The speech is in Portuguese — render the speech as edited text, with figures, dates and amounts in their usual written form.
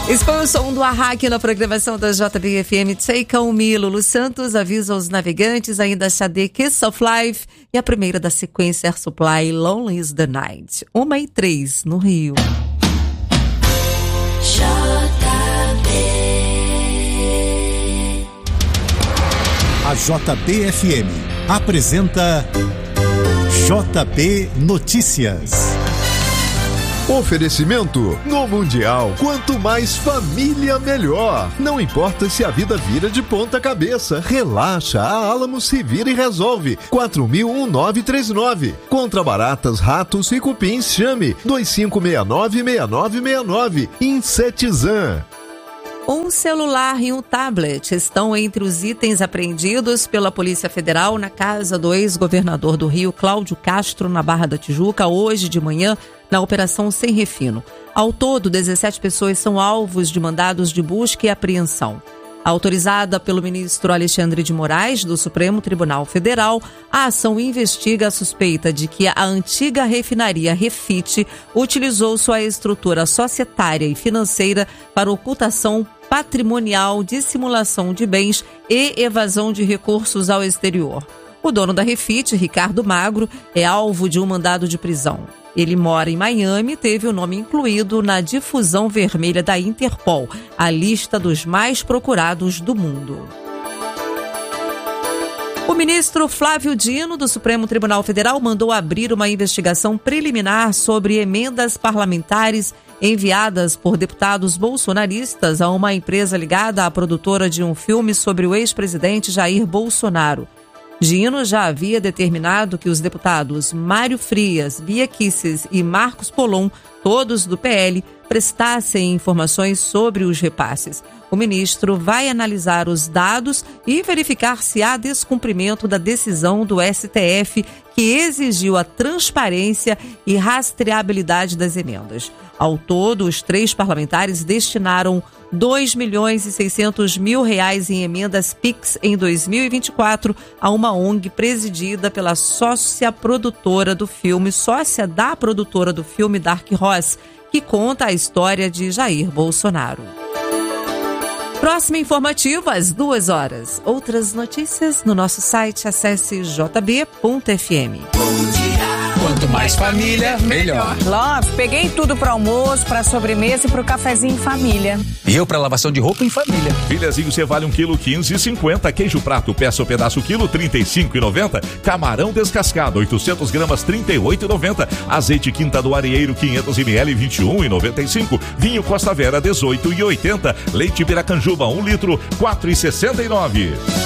Esse foi o som do Ahá aqui na programação da JB-FM. Take On Me. Lulu Santos avisa os navegantes, ainda Xadê, Kiss of Life e a primeira da sequência Air Supply, Lonely is the Night. 1h03 no Rio. A JB-FM apresenta JB Notícias. Oferecimento: no Mundial, quanto mais família, melhor. Não importa se a vida vira de ponta cabeça, relaxa, a Alamo se vira e resolve. 4000-1939. Contra baratas, ratos e cupins, chame 2569-6969. Insetizan. Um celular e um tablet estão entre os itens apreendidos pela Polícia Federal na casa do ex-governador do Rio, Cláudio Castro, na Barra da Tijuca, hoje de manhã, na Operação Sem Refino. Ao todo, 17 pessoas são alvos de mandados de busca e apreensão. Autorizada pelo ministro Alexandre de Moraes, do Supremo Tribunal Federal, a ação investiga a suspeita de que a antiga refinaria Refit utilizou sua estrutura societária e financeira para ocultação patrimonial, dissimulação de bens e evasão de recursos ao exterior. O dono da Refit, Ricardo Magro, é alvo de um mandado de prisão. Ele mora em Miami e teve o nome incluído na difusão vermelha da Interpol, a lista dos mais procurados do mundo. O ministro Flávio Dino, do Supremo Tribunal Federal, mandou abrir uma investigação preliminar sobre emendas parlamentares enviadas por deputados bolsonaristas a uma empresa ligada à produtora de um filme sobre o ex-presidente Jair Bolsonaro. Dino já havia determinado que os deputados Mário Frias, Bia Kicis e Marcos Polon, todos do PL, prestassem informações sobre os repasses. O ministro vai analisar os dados e verificar se há descumprimento da decisão do STF que exigiu a transparência e rastreabilidade das emendas. Ao todo, os 3 parlamentares destinaram R$2.600.000 em emendas PIX em 2024 a uma ONG presidida pela sócia da produtora do filme Dark Horse, que conta a história de Jair Bolsonaro. Próximo informativo, às 2h. Outras notícias no nosso site, acesse jb.fm. Quanto mais família, melhor. Love, peguei tudo para almoço, para sobremesa e para o cafezinho em família. E eu para lavação de roupa em família. Filhazinho Cevale 1 kg 15,50. Queijo prato peça ou pedaço quilo 35,90. Camarão descascado 800 gramas 38,90. Azeite Quinta do Arieiro 500 ml 21,95. Vinho Costa Vera 18,80. Leite Piracanjuba 1 litro 4,69.